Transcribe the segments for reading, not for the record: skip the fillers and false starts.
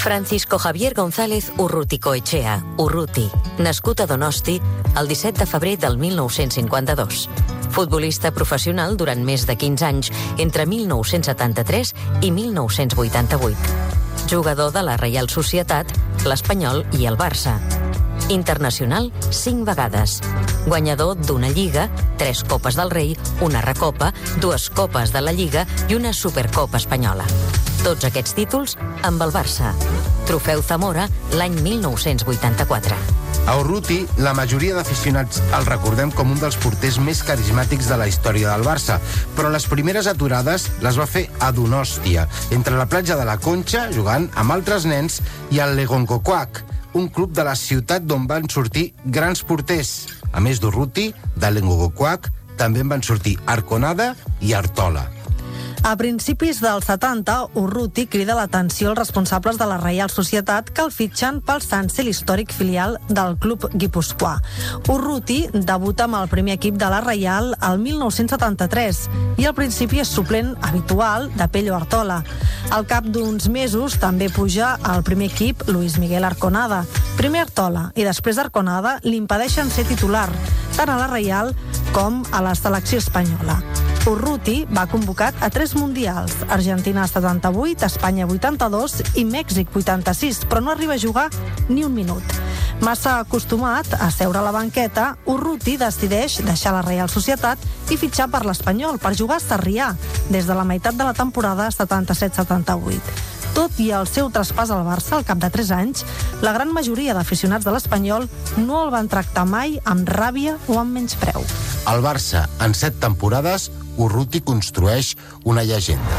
Francisco Javier González Urruticoechea, Urruti, nascut a Donosti el 17 de febrer del 1952. Futbolista professional durant més de 15 anys, entre 1973 i 1988. Jugador de la Reial Societat, l'Espanyol i el Barça. Internacional 5 vegades. Guanyador d'una Lliga, 3 Copes del Rei, una Recopa, 2 Copes de la Lliga i una Supercopa espanyola. Tots aquests títols amb el Barça. Trofeu Zamora l'any 1984. A Urruti, la majoria d'aficionats el recordem com un dels porters més carismàtics de la història del Barça, però les primeres aturades les va fer a Donòstia, entre la platja de la Conxa, jugant amb altres nens, i al Legoncoquac, un club de la ciutat d'on van sortir grans porters. A més d'Urruti, de Legoncoquac, també en van sortir Arconada i Artola. A principis dels 70, Urruti crida l'atenció als responsables de la Reial Societat que el fitxen pel Sanse, l'històric filial del club guipuscoà. Urruti debuta amb el primer equip de la Reial el 1973 i al principi és suplent habitual de Pello Artola. Al cap d'uns mesos també puja al primer equip Luis Miguel Arconada. Primer Artola i després Arconada li impedeixen ser titular, tant a la Reial com a la selecció espanyola. Urruti va convocat a 3 mundials, Argentina 78, Espanya 82 i Mèxic 86, però no arriba a jugar ni un minut. Massa acostumat a seure a la banqueta, Urruti decideix deixar la Reial Societat i fitxar per l'Espanyol per jugar a Sarrià des de la meitat de la temporada 77-78. Tot i el seu traspàs al Barça al cap de 3 anys, la gran majoria d'aficionats de l'Espanyol no el van tractar mai amb ràbia o amb menyspreu. Al Barça, en 7 temporades, Urruti construeix una llegenda.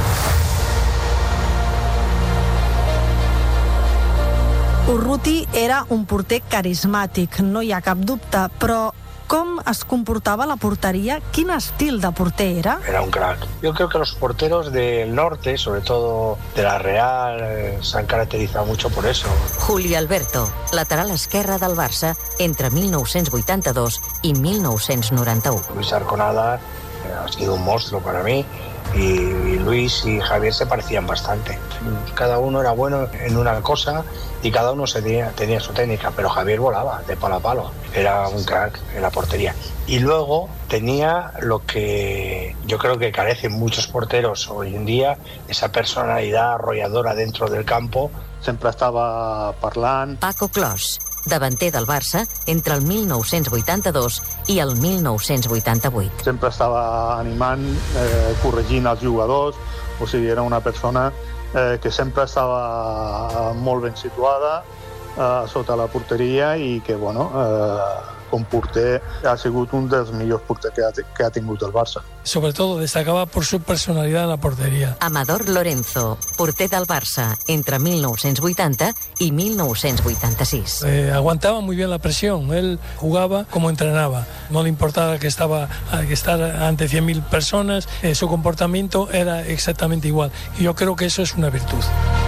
Urruti era un porter carismàtic, no hi ha cap dubte, però com es comportava la porteria? Quin estil de porter era? Era un crack. Yo creo que los porteros del norte, sobre todo de la Real, se han caracterizado mucho por eso. Juli Alberto, lateral esquerre del Barça entre 1982 i 1991. Luis Arconada ha sido un monstruo para mí y Luis y Javier se parecían bastante. Cada uno era bueno en una cosa y cada uno tenía su técnica, pero Javier volaba de palo a palo. Era un crack en la portería. Y luego tenía lo que yo creo que carecen muchos porteros hoy en día, esa personalidad arrolladora dentro del campo. Sempre estava parlant. Paco Clos, davanter del Barça entre el 1982 i el 1988. Sempre estava animant, corregint els jugadors, o sigui, era una persona que sempre estava molt ben situada sota la porteria i que, bueno, com porter ha sigut un dels millors porters que ha tingut el Barça. Sobre todo destacaba por su personalidad en la portería. Amador Lorenzo, porter del Barça entre 1980 y 1986. Aguantaba muy bien la presión, él jugaba como entrenaba, no le importaba que estar ante 100.000 personas, su comportamiento era exactamente igual y yo creo que eso es una virtud.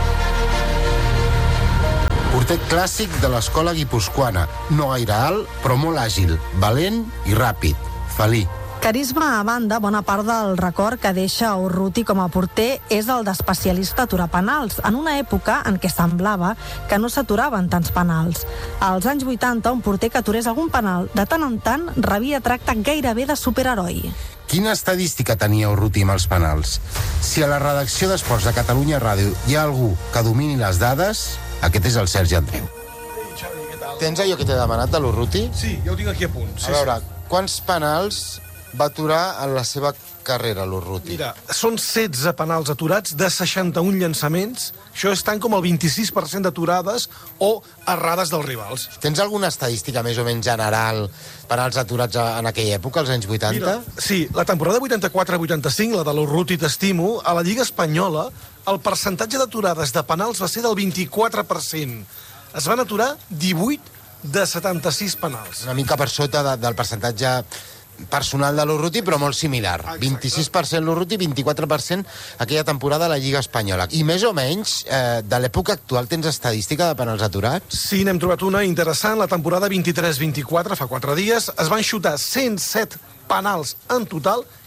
Porter clàssic de l'escola guipuscoana, no gaire alt, però molt àgil, valent i ràpid. Felí. Carisma a banda, bona part del record que deixa Urruti com a porter és el d'especialista a aturar penals, en una època en què semblava que no s'aturaven tants penals. Als anys 80, un porter que aturés algun penal, de tant en tant, rebia tracte gairebé de superheroi. Quina estadística tenia Urruti amb els penals? Si a la redacció d'Esports de Catalunya Ràdio hi ha algú que domini les dades, aquest és el Sergi Andreu. Tens allò que t'he demanat de l'Urruti? Sí, ja ho tinc aquí a punt. A veure, quants penals va aturar en la seva carrera, l'Urruti? Mira, són 16 penals aturats de 61 llançaments. Això és tant com el 26% d'aturades o errades dels rivals. Tens alguna estadística més o menys general penals aturats en aquella època, als anys 80? Mira, sí, la temporada 84-85, la de l'Urruti t'estimo, a la Lliga Espanyola, el percentatge d'aturades de penals va ser del 24%. Es van aturar 18 de 76 penals. Una mica per sota del percentatge personal de l'Urruti, però molt similar. Exacte. 26% l'Urruti, 24% aquella temporada a la Lliga Espanyola. I més o menys, de l'època actual, tens estadística de penals aturats? Sí, n'hem trobat una interessant. La temporada 23-24, fa 4 dies, es van xutar 107 penals en total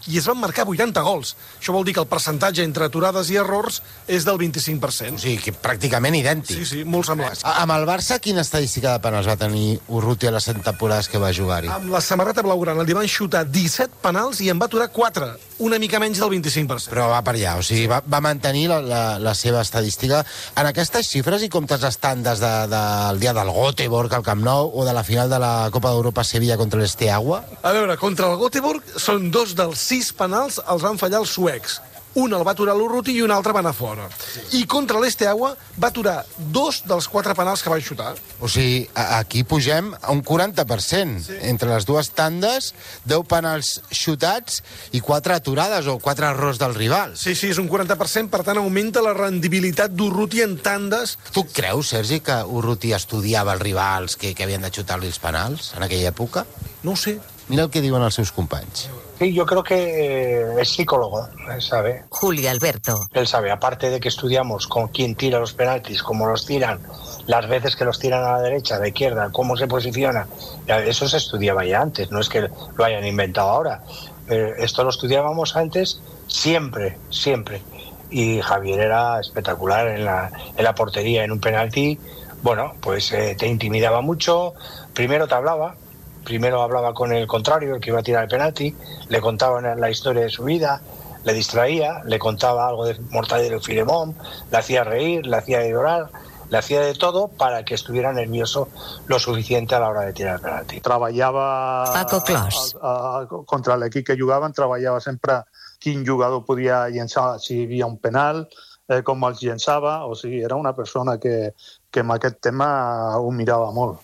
i es van marcar 80 gols. Això vol dir que el percentatge entre aturades i errors és del 25%. O sigui, que pràcticament idèntic. Sí, molt semblant. Amb el Barça, quina estadística de penals va tenir Urruti a les 7 temporades que va jugar-hi? Amb la samarreta blaugrana li van xutar 17 penals i en va aturar 4, una mica menys del 25%. Però va per allà, o sigui, va mantenir la seva estadística. En aquestes xifres i comptes estàndards del dia del Göteborg al Camp Nou o de la final de la Copa d'Europa Sevilla contra l'Esteagua? A veure, contra el Göteborg són 2 dels 6 penals els van fallar els suecs. Un el va aturar l'Urruti i un altre va anar fora. I contra l'Esteagua va aturar 2 dels 4 penals que van xutar. O sigui, aquí pugem a un 40%. Sí. Entre les dues tandes, 10 penals xutats i 4 aturades o 4 errors del rival. Sí, és un 40%, per tant augmenta la rendibilitat d'Urruti en tandes. Tu creus, Sergi, que Urruti estudiava els rivals que havien de xutar-li els penals en aquella època? No ho sé. Mira el que diuen els seus companys. Sí, yo creo que es psicólogo, él sabe. Julio Alberto. Él sabe, aparte de que estudiamos con quién tira los penaltis, cómo los tiran, las veces que los tiran a la derecha, a la izquierda, cómo se posiciona. Eso se estudiaba ya antes, no es que lo hayan inventado ahora. Esto lo estudiábamos antes siempre. Y Javier era espectacular en la portería, en un penalti. Bueno, pues te intimidaba mucho, primero hablaba con el contrario, el que iba a tirar el penalti, le contaba la historia de su vida, le distraía, le contaba algo de Mortadelo y Filemón, le hacía reír, le hacía llorar, le hacía de todo para que estuviera nervioso lo suficiente a la hora de tirar el penalti. Treballava Paco Clos. Contra l'equip que jugaven, treballava sempre quin jugador podia llençar si hi havia un penal, com els llençava, o sigui, era una persona que amb aquest tema ho mirava molt.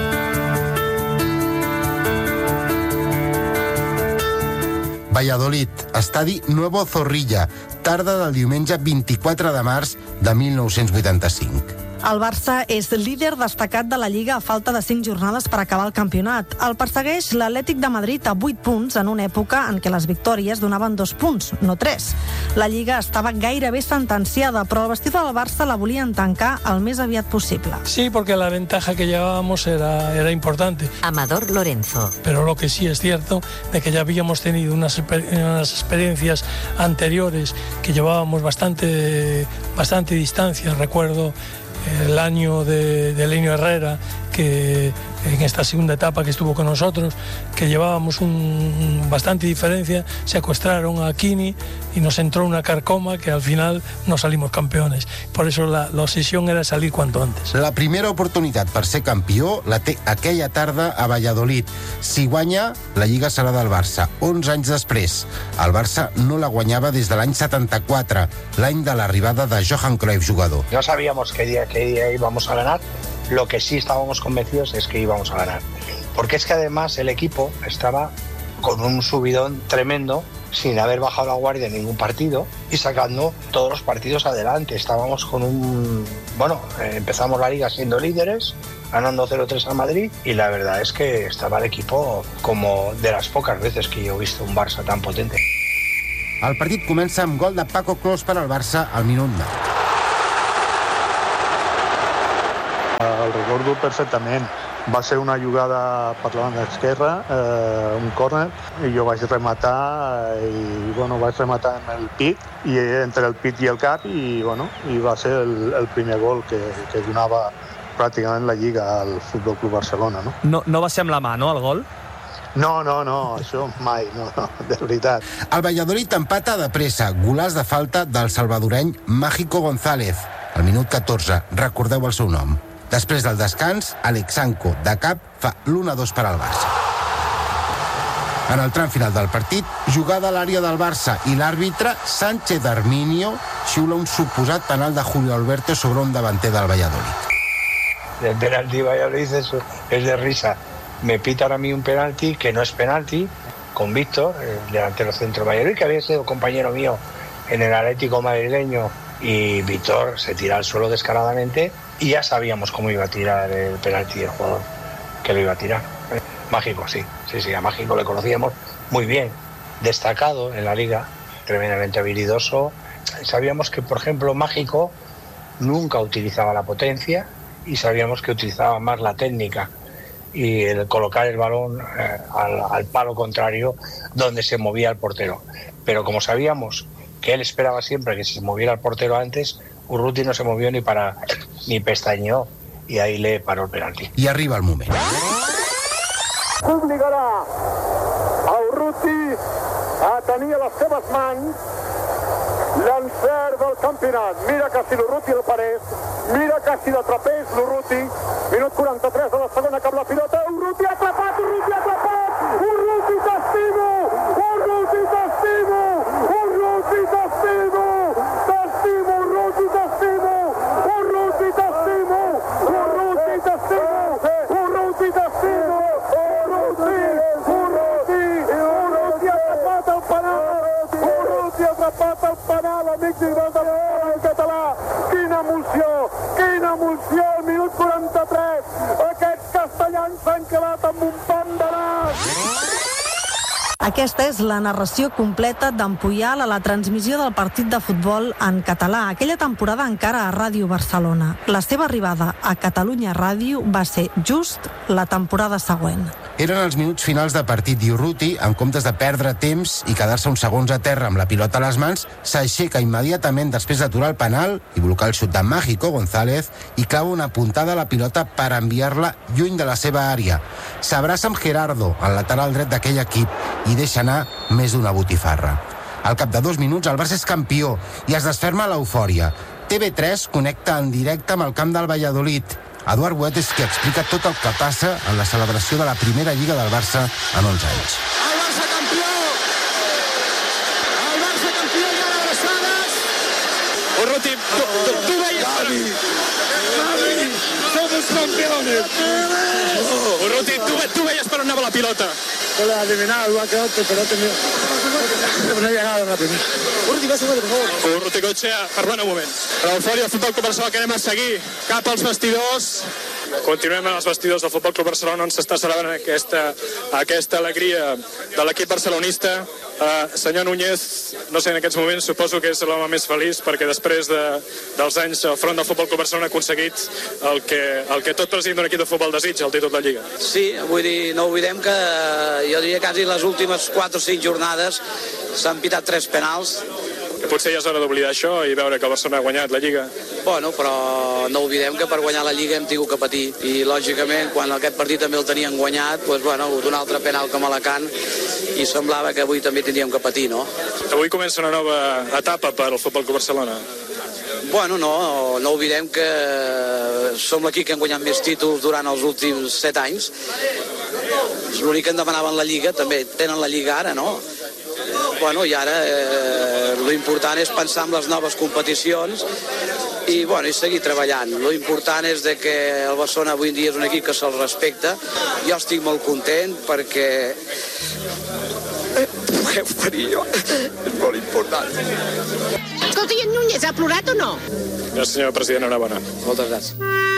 Valladolid, estadi Nuevo Zorrilla, tarda del diumenge 24 de març de 1985. El Barça és líder destacat de la Lliga a falta de 5 jornades per acabar el campionat. El persegueix l'Atlètic de Madrid a 8 punts en una època en què les victòries donaven 2 punts, no 3. La Lliga estava gairebé sentenciada, però el vestidor del Barça la volien tancar el més aviat possible. Sí, porque la ventaja que llevábamos era importante. Amador Lorenzo. Pero lo que sí es cierto de que ya habíamos tenido unas experiencias anteriores que llevábamos bastante distancia. Recuerdo el año de Lenio Herrera, que en esta segunda etapa que estuvo con nosotros, que llevábamos bastante diferencia, secuestraron a Aquini y nos entró una carcoma que al final no salimos campeones. Por eso la obsesión era salir cuanto antes. La primera oportunitat per ser campió la té aquella tarda a Valladolid. Si guanya, la Lliga serà del Barça. 11 anys després, el Barça no la guanyava des de l'any 74, l'any de l'arribada de Johan Cruyff, jugador. No sabíamos qué día íbamos a ganar. Lo que sí estábamos convencidos es que íbamos a ganar. Porque es que además el equipo estaba con un subidón tremendo, sin haber bajado la guardia en ningún partido y sacando todos los partidos adelante. Estábamos con empezamos la Liga siendo líderes, ganando 0-3 al Madrid, y la verdad es que estaba el equipo como de las pocas veces que yo he visto un Barça tan potente. El partit comença amb gol de Paco Clos per al Barça al minut 9. El recordo perfectament. Va ser una jugada per la banda esquerra, un córner, i jo vaig rematar vaig rematar amb el pit, i entre el pit i el cap, i va ser el primer gol que donava pràcticament la Lliga al Futbol Club Barcelona. No va ser amb la mà, no, el gol? No, això mai, no, de veritat. El Valladolid empata de pressa, golàs de falta del salvadoreny Mágico González. Al minut 14, recordeu el seu nom. Després del descans, Alexanco, de cap, fa l'1-2 per al Barça. En el tram final del partit, jugada a l'àrea del Barça i l'àrbitre, Sánchez Arminio, xiula un suposat penal de Julio Alberto sobre un davanter del Valladolid. El penalti Valladolid es de risa. Me pitan a mí un penalti que no es penalti, con Víctor, el delantero centro Valladolid, que había sido compañero mío en el Atlético madrileño, y Víctor se tira al suelo descaradamente y ya sabíamos cómo iba a tirar el penalti el jugador que lo iba a tirar. Mágico, sí, a Mágico le conocíamos muy bien, destacado en la Liga, tremendamente habilidoso. Sabíamos que, por ejemplo, Mágico nunca utilizaba la potencia y sabíamos que utilizaba más la técnica. y el colocar el balón al palo contrario donde se movía el portero. Pero como sabíamos que él esperaba siempre que se moviera el portero antes, Urruti no se movió ni pestañeó, i ahí le paró el penalti. I arriba el moment. Obligarà a Urruti a tenir a les seves mans l'encert del campionat. Mira que si l'Urruti el parés, mira que si l'atrapés l'Urruti. Minut 43 de la segona, cap la pilota. Urruti atrapat, Urruti atrapat! Urruti t'estimo! Urruti t'estimo! Urruti t'estimo! T'estimo, Urruti t'estimo! Urruti t'estimo! Urruti t'estimo! Urruti t'estimo! Urruti atrapat el penal! Urruti atrapat el penal, amics i del català! Quina emoció, al minut 43! Aquests castellans s'han quedat amb un pam de nas! Aquesta és la narració completa d'en Puyal a la transmissió del partit de futbol en català. Aquella temporada encara a Ràdio Barcelona. La seva arribada a Catalunya Ràdio va ser just la temporada següent. Eren els minuts finals de partit i Urruti, en comptes de perdre temps i quedar-se uns segons a terra amb la pilota a les mans, s'aixeca immediatament després d'aturar el penal i blocar el xut de Mágico González i clava una puntada a la pilota per enviar-la lluny de la seva àrea. S'abraça amb Gerardo, el lateral dret d'aquell equip, i deixa anar més d'una botifarra. Al cap de 2 minuts, el Barça és campió i es desferma l'eufòria. TV3 connecta en directe amb el camp del Valladolid. Eduard Huet és qui explica tot el que passa en la celebració de la primera Lliga del Barça en 11 anys. El Barça campió! El Barça campió i ara abraçades! Urruti, tu veies... Xavi! Somos campeones! Urruti, tu veies per on anava la pilota? Se le ha adivinado, lo ha quedado, pero no ha llegado rápido. Urruti, va a por favor. Urruti Cochea, parlant un moment. L'eufòria del Futbol Club Barcelona que anem a seguir cap als vestidors. Continuem en els vestidors del Futbol Club Barcelona on s'està celebrant aquesta alegria de l'equip barcelonista. Senyor Núñez, no sé, en aquests moments suposo que és l'home més feliç perquè després dels anys al front del Futbol Club Barcelona ha aconseguit el que tot president d'un equip de futbol desitja, el títol de Lliga. Sí, vull dir, no oblidem que jo diria quasi les últimes 4 o 5 jornades s'han pitat 3 penals. Potser ja és hora d'oblidar això i veure que el Barcelona ha guanyat la Lliga. Bueno, però no oblidem que per guanyar la Lliga hem tingut que patir. I, lògicament, quan aquest partit també el tenien guanyat, doncs, bueno, d'un altre penal com a Alacant, i semblava que avui també tindríem que patir, no? Avui comença una nova etapa per al Futbol Club Barcelona. Bueno, no oblidem que som l'equip que hem guanyat més títols durant els últims 7 anys. És l'únic que en demanaven la Lliga, també tenen la Lliga ara, no? Bueno, i ara l'important és pensar en les noves competicions i seguir treballant. L'important és que el Barcelona avui en dia és un equip que se'l respecta. Jo estic molt content perquè pugueu venir jo. És molt important. Escolta, i en Núñez ha plorat o no? Ja, senyor president, enhorabona. Moltes gràcies.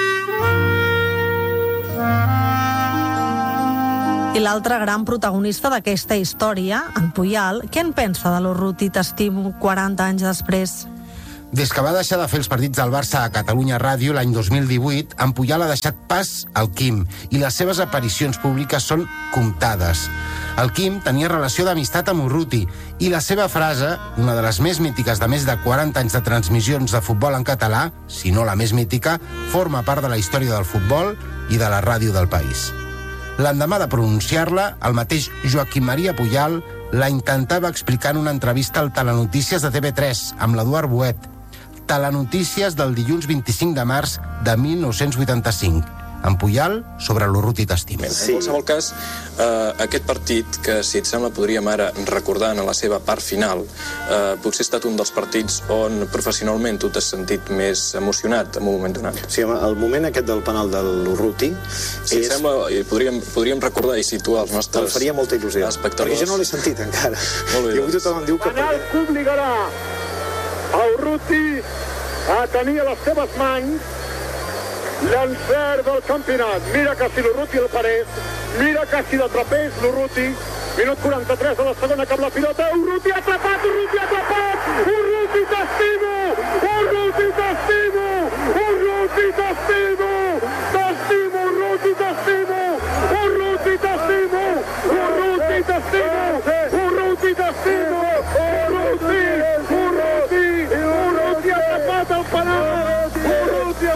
I l'altre gran protagonista d'aquesta història, en Puyal, què en pensa de l'Urruti t'estimo 40 anys després? Des que va deixar de fer els partits del Barça a Catalunya Ràdio l'any 2018, en Puyal ha deixat pas al Quim i les seves aparicions públiques són comptades. El Quim tenia relació d'amistat amb Urruti i la seva frase, una de les més mítiques de més de 40 anys de transmissions de futbol en català, si no la més mítica, forma part de la història del futbol i de la ràdio del país. L'endemà de pronunciar-la, el mateix Joaquim Maria Puyal la intentava explicar en una entrevista al Telenotícies de TV3 amb l'Eduard Huet. Telenotícies del dilluns 25 de març de 1985. En Puyal sobre l'Urruti t'estimo. Sí. En qualsevol cas, aquest partit, que si et sembla podríem ara recordar en la seva part final, potser ha estat un dels partits on professionalment tu t'has sentit més emocionat en un moment donat. Sí, home, el moment aquest del penal de l'Urruti... Si et sembla, podríem recordar i situar els nostres... Em faria molta il·lusió, perquè jo no l'he sentit encara. Molt bé, i avui tothom em diu que... Penal obligarà a Urruti a tenir a les seves mans l'encert del campionat. Mira que si l'Urruti el parés, mira que si l'atrapés l'Urruti. Minut 43 de la segona, cap la pilota. Urruti atrapat, Urruti atrapat! Urruti t'estimo! Urruti t'estimo! Urruti t'estimo! T'estimo, Urruti t'estimo!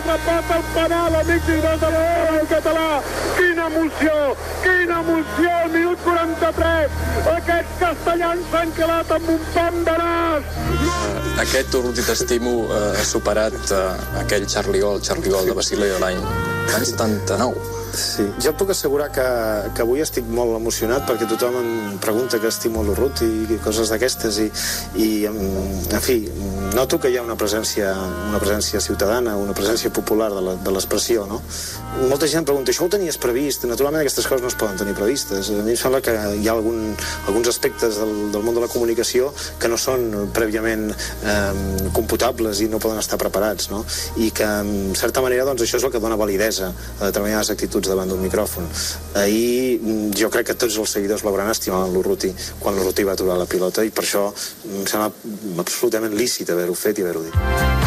atrapat el penal, amics i amics del català. Quina emoció, al minut 43. Aquests castellans s'han quedat amb un pam de nas. Aquest Urruti t'estimo ha superat aquell Charlie Gol de Basilea l'any 79. Sí, jo puc assegurar que avui estic molt emocionat perquè tothom em pregunta que estimo l'Urruti i coses d'aquestes i en fi, noto que hi ha una presència ciutadana, una presència popular de l'expressió, no? Molta gent pregunta, això ho tenies previst? Naturalment aquestes coses no es poden tenir previstes. A mi em sembla que hi ha alguns aspectes del món de la comunicació que no són prèviament computables i no poden estar preparats, no? I que, en certa manera, doncs, això és el que dona validesa a determinades actituds davant d'un micròfon. Ahir jo crec que tots els seguidors l'hauran estimat l'Urruti quan l'Urruti va aturar la pilota i per això em sembla absolutament lícit haver-ho fet i haver-ho dit.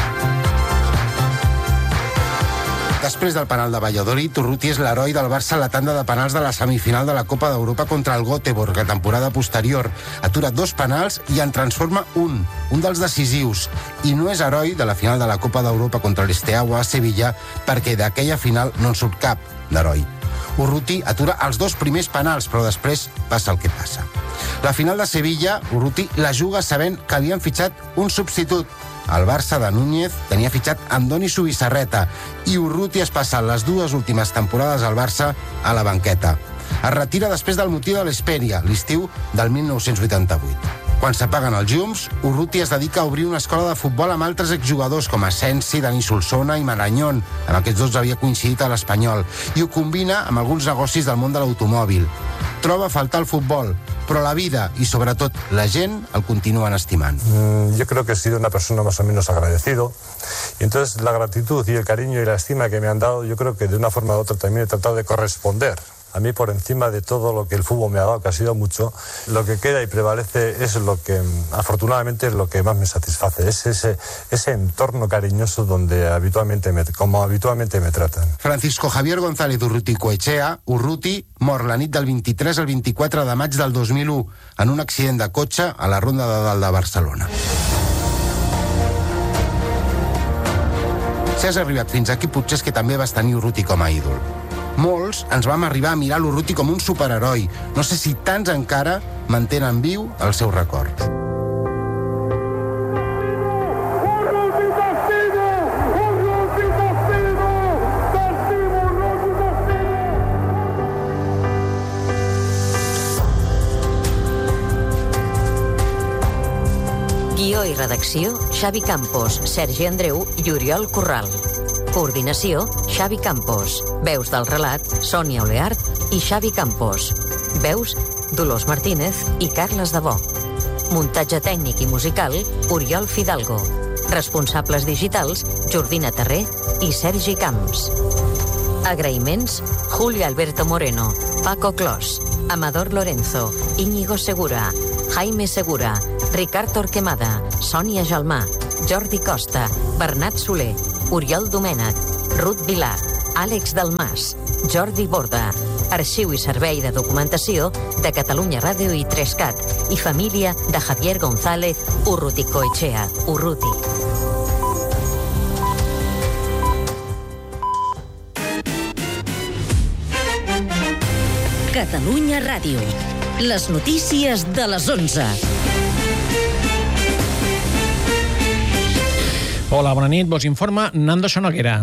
Després del penal de Valladolid, Urruti és l'heroi del Barça a la tanda de penals de la semifinal de la Copa d'Europa contra el Göteborg la temporada posterior. Atura 2 penals i en transforma un dels decisius. I no és heroi de la final de la Copa d'Europa contra l'Esteaua a Sevilla perquè d'aquella final no en surt cap d'heroi. Urruti atura els 2 primers penals, però després passa el que passa. La final de Sevilla, Urruti la juga sabent que li han fitxat un substitut. El Barça de Núñez tenia fitxat Andoni Zubizarreta i Urruti es passa les 2 últimes temporades al Barça a la banqueta. Es retira després del motiu de l'Hesperia, l'estiu del 1988. Quan s'apaguen els llums, Urruti es dedica a obrir una escola de futbol amb altres exjugadors com Asensi, Dani Solsona i Marañón. Amb aquests 2 havia coincidit a l'Espanyol. I ho combina amb alguns negocis del món de l'automòbil. Troba a faltar el futbol, però la vida y sobretot la gent el continúan estimant. Yo creo que he sido una persona más o menos agradecido y entonces la gratitud y el cariño y la estima que me han dado, yo creo que de una forma u otra también he tratado de corresponder. A mí, por encima de todo lo que el fútbol me ha dado, que ha sido mucho, lo que queda y prevalece es lo que, afortunadamente, es lo que más me satisface. Es ese entorno cariñoso donde habitualmente me tratan. Francisco Javier González Urruticoetxea, Urruti, mor la nit del 23 al 24 de maig del 2001 en un accident de cotxe a la Ronda de Dalt de Barcelona. Si has arribat fins aquí, potser és que també vas tenir Urruti com a ídol. Molts ens vam arribar a mirar l'Urruti com un superheroi. No sé si tants encara mantenen viu el seu record. Guió i redacció, Xavi Campos, Sergi Andreu i Oriol Corral. Coordinació, Xavi Campos. Veus del relat, Sònia Oleart i Xavi Campos. Veus, Dolors Martínez i Carles Debò. Muntatge tècnic i musical, Oriol Fidalgo. Responsables digitals, Jordina Terré i Sergi Camps. Agraïments, Julio Alberto Moreno, Paco Clos, Amador Lorenzo, Íñigo Segura, Jaime Segura, Ricard Torquemada, Sònia Gelmà, Jordi Costa, Bernat Soler, Oriol Domènech, Ruth Vilar, Àlex Dalmas, Jordi Borda, Arxiu i Servei de Documentació de Catalunya Ràdio i 3CAT i família de Javier González Urruticoetxea, Urruti. Catalunya Ràdio. Les notícies de les 11. Hola, bona nit. Vos informa Nando Sonoguera.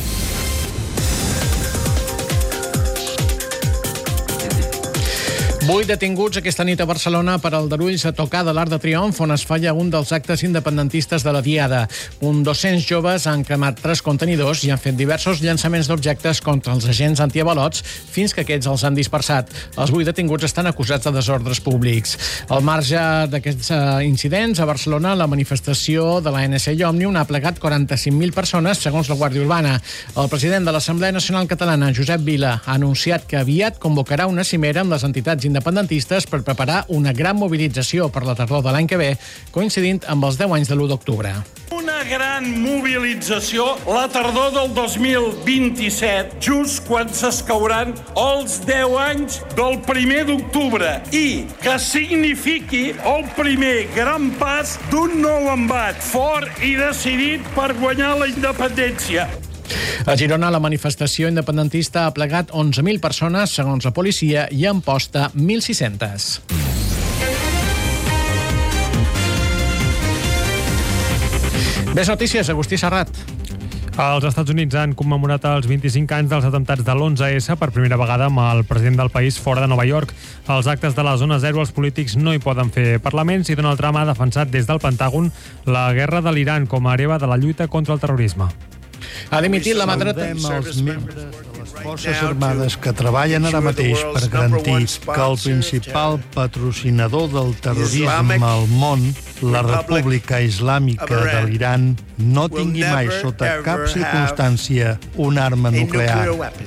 Vuit detinguts aquesta nit a Barcelona per aldarulls a tocar de l'Arc de Triomf, on es falla un dels actes independentistes de la Diada. 200 joves han cremat 3 contenidors i han fet diversos llançaments d'objectes contra els agents antiavalots fins que aquests els han dispersat. Els 8 detinguts estan acusats de desordres públics. Al marge d'aquests incidents, a Barcelona la manifestació de la ANC i Òmnium ha plegat 45.000 persones, segons la Guàrdia Urbana. El president de l'Assemblea Nacional Catalana, Josep Vila, ha anunciat que aviat convocarà una cimera amb les entitats independentistes per preparar una gran mobilització per la tardor de l'any que ve, coincidint amb els 10 anys de l'1 d'octubre. Una gran mobilització la tardor del 2027, just quan s'escauran els 10 anys del 1 d'octubre i que signifiqui el primer gran pas d'un nou embat fort i decidit per guanyar la independència. A Girona, la manifestació independentista ha plegat 11.000 persones, segons la policia, i en posta 1.600. Més notícies, Agustí Serrat. Els Estats Units han commemorat els 25 anys dels atemptats de l'11S per primera vegada amb el president del país fora de Nova York. Als actes de la zona zero els polítics no hi poden fer parlaments i Donald Trump ha defensat des del Pentàgon la guerra de l'Iran com a hereva de la lluita contra el terrorisme. Ha dimitit la madrata. Els membres de les Forces Armades que treballen ara mateix per garantir que el principal patrocinador del terrorisme al món, la República Islàmica de l'Iran, no tingui mai sota cap circumstància una arma nuclear.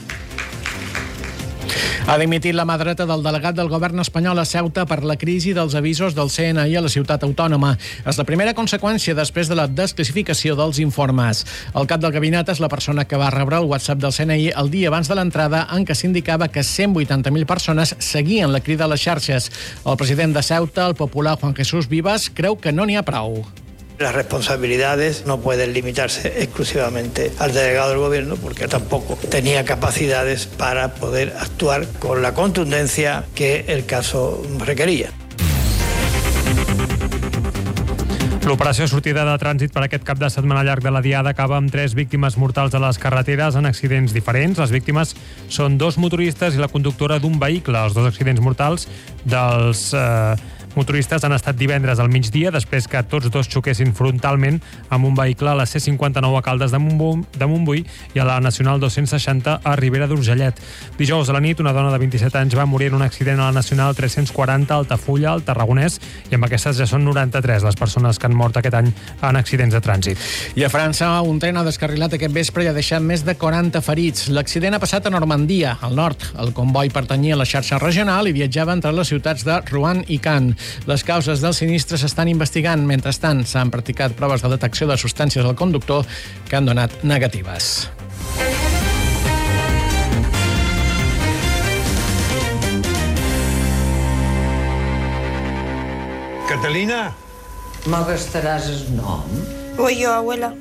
Ha dimitit la mà dreta del delegat del govern espanyol a Ceuta per la crisi dels avisos del CNI a la ciutat autònoma. És la primera conseqüència després de la desclassificació dels informes. El cap del gabinet és la persona que va rebre el WhatsApp del CNI el dia abans de l'entrada en què s'indicava que 180.000 persones seguien la crida a les xarxes. El president de Ceuta, el popular Juan Jesús Vivas, creu que no n'hi ha prou. Las responsabilidades no pueden limitarse exclusivamente al delegado del gobierno porque tampoco tenía capacidades para poder actuar con la contundencia que el caso requería. L'operació sortida de trànsit per aquest cap de setmana llarg de la Diada acaba amb 3 víctimes mortals a les carreteres en accidents diferents. Les víctimes són 2 motoristes i la conductora d'un vehicle. Els 2 accidents mortals dels motoristes han estat divendres al migdia, després que tots 2 xoquessin frontalment amb un vehicle a la C59 a Caldes de Montbui i a la Nacional 260 a Ribera d'Urgellet. Dijous a la nit, una dona de 27 anys va morir en un accident a la Nacional 340 a Altafulla, al Tarragonès, i amb aquestes ja són 93 les persones que han mort aquest any en accidents de trànsit. I a França, un tren ha descarrilat aquest vespre i ha deixat més de 40 ferits. L'accident ha passat a Normandia, al nord. El comboi pertanyia a la xarxa regional i viatjava entre les ciutats de Rouen i Cannes. Les causes del sinistre s'estan investigant. Mentrestant, s'han practicat proves de detecció de substàncies al conductor que han donat negatives. Catalina? Me gastaràs el nom? Voy yo, abuela.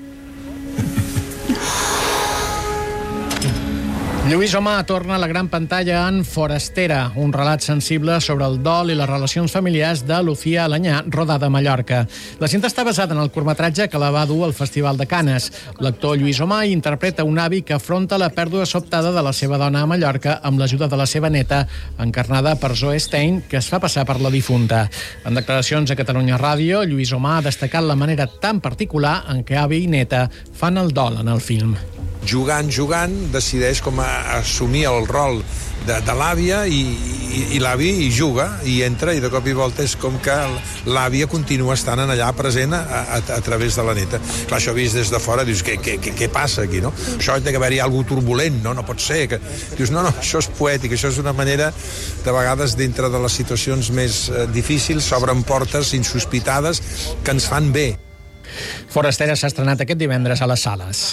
Lluís Omar torna a la gran pantalla en Forastera, un relat sensible sobre el dol i les relacions familiars de Lucía Alanyà, rodada a Mallorca. La cinta està basada en el curtmetratge que la va dur al Festival de Canes. L'actor Lluís Omar interpreta un avi que afronta la pèrdua sobtada de la seva dona a Mallorca amb l'ajuda de la seva neta, encarnada per Zoe Stein, que es fa passar per la difunta. En declaracions a Catalunya Ràdio, Lluís Omar ha destacat la manera tan particular en què avi i neta fan el dol en el film. Jugant, decideix com assumir el rol de l'àvia i l'avi hi juga i entra i de cop i volta és com que l'àvia continua estant allà present a través de la neta. Clar, això vist des de fora, dius, què passa aquí, no? Això ha d'haver-hi alguna cosa turbulent, no? No pot ser. Dius, no, això és poètic, això és una manera, de vegades, dintre de les situacions més difícils, s'obren portes insospitades que ens fan bé. Forastera s'ha estrenat aquest divendres a les sales.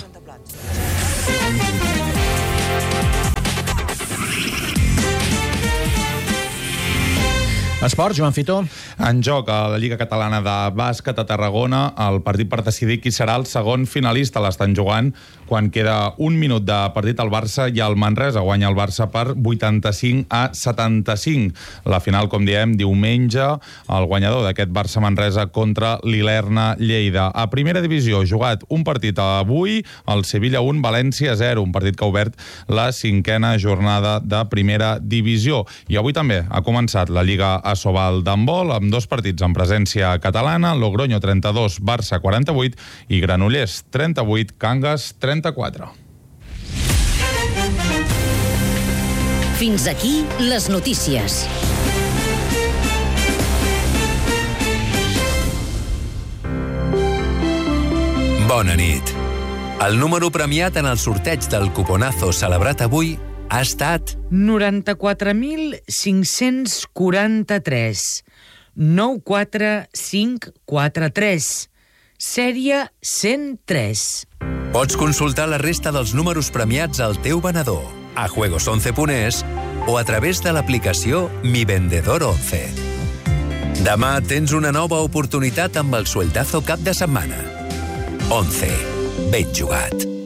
Esports, Joan Fitó. En joc a la Lliga Catalana de Bàsquet a Tarragona, el partit per decidir qui serà el segon finalista l'estan jugant quan queda un minut de partit al Barça i el Manresa guanya el Barça per 85-75. La final, com diem, diumenge, el guanyador d'aquest Barça-Manresa contra l'Ilerna Lleida. A primera divisió, jugat un partit avui, el Sevilla 1, València 0, un partit que ha obert la 5a jornada de primera divisió. I avui també ha començat la Lliga Asobal d'handbol, amb 2 partits en presència catalana, Logroño 32, Barça 48 i Granollers 38, Cangas 34. Fins aquí les notícies. Bona nit. El número premiat en el sorteig del cuponazo celebrat avui ha estat 94.543 94543, sèrie 103. Pots consultar la resta dels números premiats al teu venedor, a juegos11.es o a través de l'aplicació Mi Vendedor 11. Demà tens una nova oportunitat amb el sueldazo cap de setmana. 11. Ben jugat.